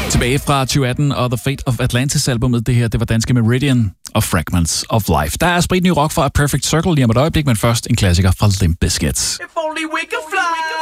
Tilbage fra 2018 og The Fate of Atlantis-albummet. Det her, det var danske Meridian og Fragments of Life. Der er spritny rock fra A Perfect Circle lige om et øjeblik, men først en klassiker fra Limp Bizkit.